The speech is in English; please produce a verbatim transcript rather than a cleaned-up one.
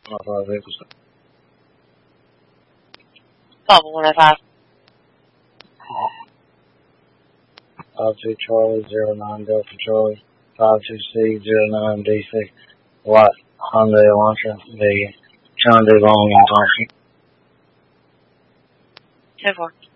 Authorized vehicles. Papa one oh five. five two Charlie, zero nine Delta Charlie, five two C, zero nine D C, White Hyundai Elantra, the Hyundai Long and Thompson. ten four.